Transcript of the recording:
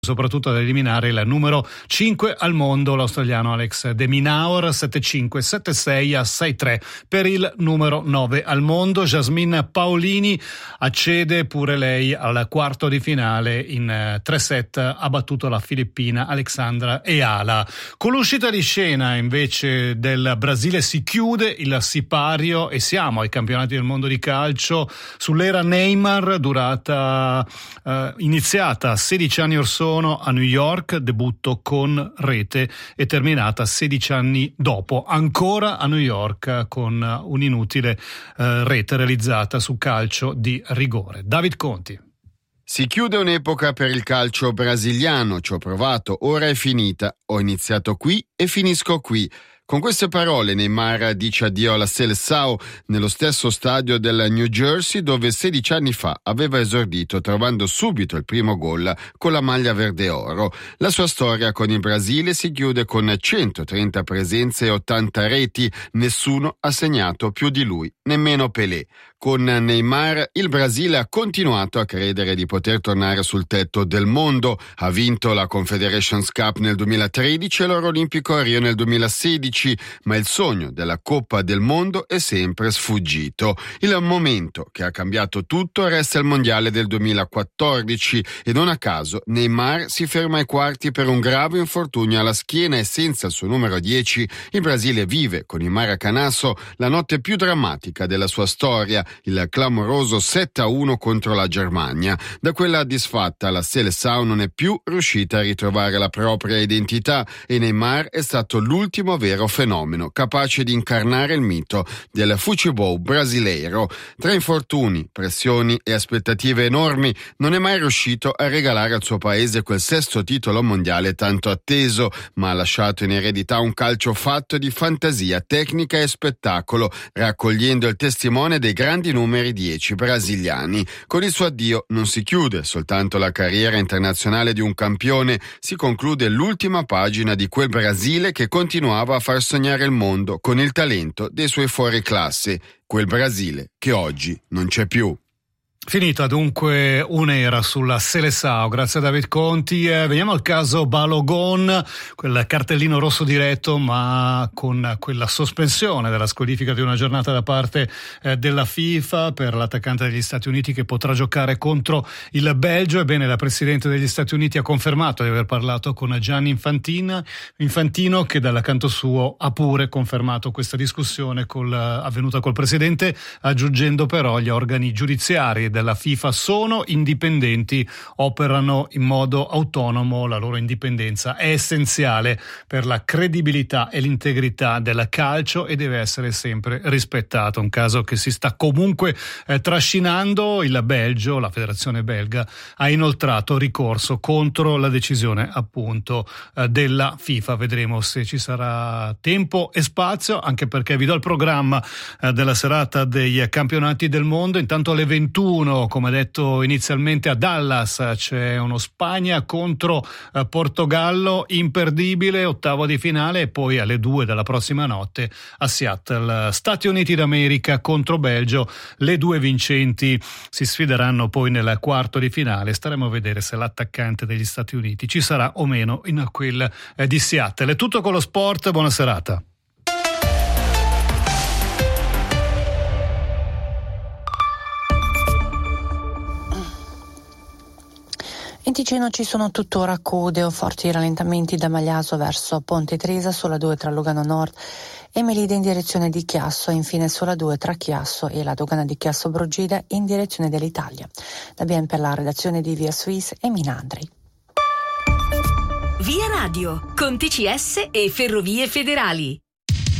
soprattutto ad eliminare il numero 5 al mondo, l'australiano Alex de Minaur, 7-5, 7-6 a 6-3 per il numero 9 al mondo. Jasmine Paolini accede pure lei al quarto di finale, in 3 set ha battuto la filippina Alexandra Eala. Con l'uscita di scena invece del Brasile si chiude il sipario e siamo ai campionati del mondo di calcio sull'era Neymar, iniziata 16 anni or sono a New York, debutto con rete, e terminata 16 anni dopo ancora a New York con un'inutile rete realizzata su calcio di rigore. David Conti. Si chiude un'epoca per il calcio brasiliano, ci ho provato, ora è finita, ho iniziato qui e finisco qui. Con queste parole Neymar dice addio alla Seleção nello stesso stadio del New Jersey dove 16 anni fa aveva esordito trovando subito il primo gol con la maglia verde oro. La sua storia con il Brasile si chiude con 130 presenze e 80 reti, nessuno ha segnato più di lui, nemmeno Pelé. Con Neymar il Brasile ha continuato a credere di poter tornare sul tetto del mondo, ha vinto la Confederations Cup nel 2013 e l'Oro Olimpico a Rio nel 2016, ma il sogno della Coppa del Mondo è sempre sfuggito. Il momento che ha cambiato tutto resta il Mondiale del 2014 e non a caso Neymar si ferma ai quarti per un grave infortunio alla schiena e senza il suo numero 10 il Brasile vive con il Maracanazo la notte più drammatica della sua storia, il clamoroso 7-1 contro la Germania. Da quella disfatta la Seleção non è più riuscita a ritrovare la propria identità e Neymar è stato l'ultimo vero fenomeno capace di incarnare il mito del futebol brasileiro. Tra infortuni, pressioni e aspettative enormi non è mai riuscito a regalare al suo paese quel sesto titolo mondiale tanto atteso, ma ha lasciato in eredità un calcio fatto di fantasia, tecnica e spettacolo, raccogliendo il testimone dei grandi numeri 10 brasiliani. Con il suo addio non si chiude soltanto la carriera internazionale di un campione, si conclude l'ultima pagina di quel Brasile che continuava a far sognare il mondo con il talento dei suoi fuoriclasse, quel Brasile che oggi non c'è più. Finita dunque un'era sulla Seleção, grazie a David Conti. Veniamo al caso Balogun, quel cartellino rosso diretto ma con quella sospensione della squalifica di una giornata da parte della FIFA per l'attaccante degli Stati Uniti che potrà giocare contro il Belgio. Ebbene, la Presidente degli Stati Uniti ha confermato di aver parlato con Gianni Infantino, che dal canto suo ha pure confermato questa discussione avvenuta col Presidente, aggiungendo però gli organi giudiziari della FIFA sono indipendenti, operano in modo autonomo, la loro indipendenza è essenziale per la credibilità e l'integrità del calcio e deve essere sempre rispettato. Un caso che si sta comunque trascinando. Il Belgio, la federazione belga, ha inoltrato ricorso contro la decisione appunto della FIFA. Vedremo se ci sarà tempo e spazio, anche perché vi do il programma della serata dei campionati del mondo. Intanto alle 21, come detto inizialmente, a Dallas c'è uno Spagna contro Portogallo imperdibile, ottavo di finale, e poi alle 2 della prossima notte a Seattle Stati Uniti d'America contro Belgio. Le due vincenti si sfideranno poi nel quarto di finale. Staremo a vedere se l'attaccante degli Stati Uniti ci sarà o meno in quel di Seattle. È tutto con lo sport, buona serata. In Ticino ci sono tuttora code o forti rallentamenti da Magliaso verso Ponte Tresa sulla 2 tra Lugano Nord e Melide in direzione di Chiasso e infine sulla 2 tra Chiasso e la dogana di Chiasso Brogida in direzione dell'Italia. Da bien per la redazione di Via Suisse e Minandri. Via Radio con TCS e Ferrovie Federali.